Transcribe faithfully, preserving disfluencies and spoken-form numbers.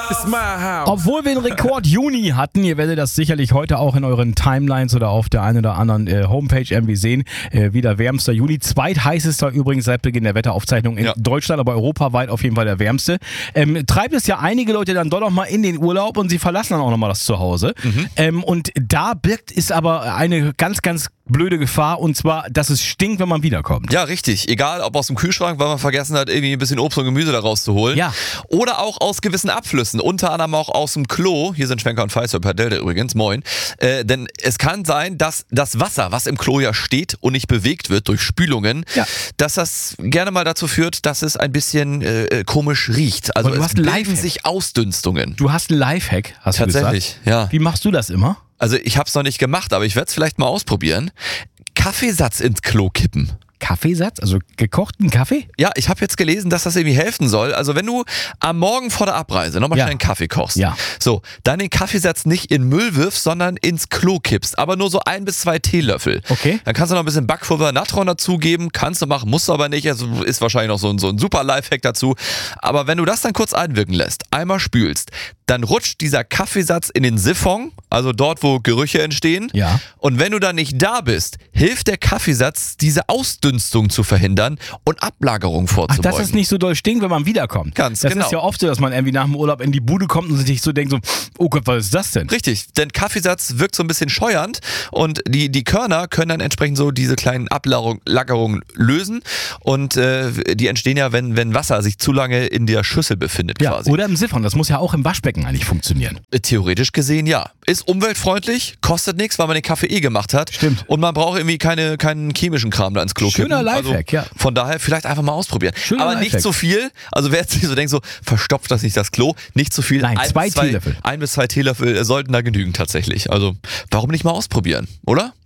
It's my house. Obwohl wir einen Rekord Juni hatten, ihr werdet das sicherlich heute auch in euren Timelines oder auf der einen oder anderen äh, Homepage irgendwie sehen, äh, wieder wärmster Juni, zweitheißester übrigens seit Beginn der Wetteraufzeichnung in Ja. Deutschland, aber europaweit auf jeden Fall der wärmste. Ähm, treibt es ja einige Leute dann doch noch mal in den Urlaub und sie verlassen dann auch noch mal das Zuhause. Mhm. Ähm, und da birgt es aber eine ganz, ganz blöde Gefahr, und zwar, dass es stinkt, wenn man wiederkommt. Ja, richtig. Egal, ob aus dem Kühlschrank, weil man vergessen hat, irgendwie ein bisschen Obst und Gemüse da rauszuholen. Ja. Oder auch aus gewissen Abflüssen. Unter anderem auch aus dem Klo. Hier sind Schwenker und Feister per Delta übrigens. Moin. Äh, denn es kann sein, dass das Wasser, was im Klo ja steht und nicht bewegt wird durch Spülungen, Ja. dass das gerne mal dazu führt, dass es ein bisschen äh, komisch riecht. Also Aber du es hast einen bilden Lifehack. sich Ausdünstungen. Du hast einen Lifehack, hast du Tatsächlich, gesagt. ja. Wie machst du das immer? Also ich habe es noch nicht gemacht, aber ich werde es vielleicht mal ausprobieren. Kaffeesatz ins Klo kippen. Kaffeesatz? Also gekochten Kaffee? Ja, ich habe jetzt gelesen, dass das irgendwie helfen soll. Also wenn du am Morgen vor der Abreise nochmal Ja. schnell einen Kaffee kochst, Ja. so, dann den Kaffeesatz nicht in Müll wirfst, sondern ins Klo kippst. Aber nur so ein bis zwei Teelöffel. Okay. Dann kannst du noch ein bisschen Backpulver, Natron dazugeben. Kannst du machen, musst du aber nicht. Also ist wahrscheinlich noch so ein, so ein super Lifehack dazu. Aber wenn du das dann kurz einwirken lässt, einmal spülst, dann rutscht dieser Kaffeesatz in den Siphon, also dort, wo Gerüche entstehen. Ja. Und wenn du dann nicht da bist, hilft der Kaffeesatz, diese Ausdünstung zu verhindern und Ablagerung Ach, vorzubeugen. dass es nicht so doll stinkt, wenn man wiederkommt. Ganz das genau. ist ja oft so, dass man irgendwie nach dem Urlaub in die Bude kommt und sich so denkt, so, oh Gott, was ist das denn? Richtig, denn Kaffeesatz wirkt so ein bisschen scheuernd und die, die Körner können dann entsprechend so diese kleinen Ablagerungen lösen und äh, die entstehen ja, wenn, wenn Wasser sich zu lange in der Schüssel befindet Ja, quasi. oder im Siphon, das muss ja auch im Waschbecken eigentlich funktionieren. Theoretisch gesehen ja. Ist umweltfreundlich, kostet nichts, weil man den Kaffee eh gemacht hat. Stimmt. Und man braucht irgendwie keine, keinen chemischen Kram da ins Klo Schöner kippen. Lifehack, also, ja. Von daher vielleicht einfach mal ausprobieren. Schöner Aber nicht Lifehack. so viel. Also wer jetzt nicht so denkt, so verstopft das nicht das Klo, nicht so viel. Nein, ein zwei bis zwei Teelöffel. Ein bis zwei Teelöffel sollten da genügen tatsächlich. Also warum nicht mal ausprobieren, oder?